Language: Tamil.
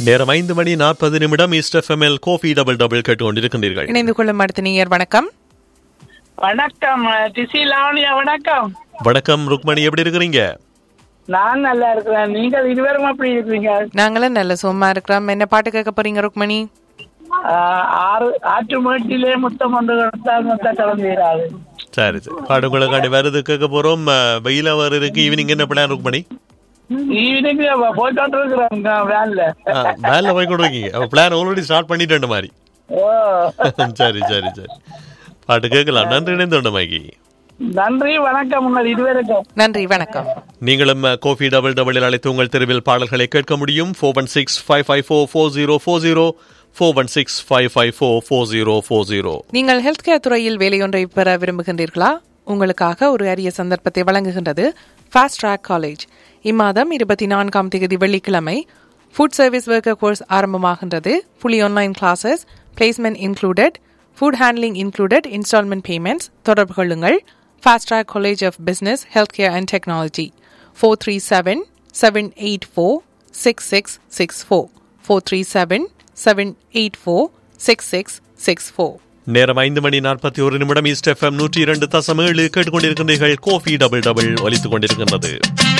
நேரம் 5:40 ஈஸ்ட் எஃப்எம்எல் கோஃபி டபுள் டபுள் கேட்டுக்கொண்டிருக்கின்றீர்கள். இணைந்து கொள்ளும் அடுத்த நேயர் வணக்கம். வணக்கம் டிசி லாவணியா. வணக்கம். வணக்கம் ருக்மணி, எப்படி இருக்கிறீங்க? நான் நல்லா இருக்கிறேன். நீங்கள் இருவரும் எப்படி இருக்கீங்க? நாங்களும் நல்ல சும்மா இருக்கிறோம். என்ன பாட்டு கேட்க போறீங்க ருக்மணி? ஆற்று மேட்டிலே முத்தம் ஒன்று கொடுத்தால் முத்த கலந்தீராது. சரி சரி, பாடுகளுக்காண்டி வருது கேட்க போறோம். வெயில வர இருக்கு. ஈவினிங் என்ன பிளான் ருக்மணி? ஈவினிங் போய்ட்டு இருக்கிறோம் வேன்ல போய் கொண்டு இருக்கீங்க. பிளான் ஆல்ரெடி ஸ்டார்ட் பண்ணிட்டு மாதிரி. சரி சரி சரி, பாட்டு கேட்கலாம். நன்றி. இணைந்து மைக்கி. நன்றி, வணக்கம். உங்கள் இருவருக்கும் நன்றி, வணக்கம். நீங்களும் கோஃபி டபுள் டபுளில் அழைத்து உங்கள் தெருவில் பாடல்களை கேட்க முடியும். 4165544040 4165544040. நீங்கள் ஹெல்த் கேர் துறையில் வேலையொன்றை பெற விரும்புகின்றீர்களா? உங்களுக்காக ஒரு அரிய சந்தர்ப்பத்தை வழங்குகின்றது ஃபாஸ்ட் ட்ராக் காலேஜ். இம்மாதம் 24ஆம் தேதி வெள்ளிக்கிழமை food service worker course ஆரம்பமாகின்றது. Fully online classes, placement included, food handling included, instalment payments. தொடர்பு கொள்ளுங்கள். Fast track college of business, health care and technology. 437-784-6664 437-784-6664. நேரம் 5:41 ஈஸ்ட் எஃப்எம் 102.7 கேட்டுக்கொண்டிருக்கின்றீர்கள். கோஃபி டபுள் டபுள் ஒலித்துக் கொண்டிருக்கின்றது.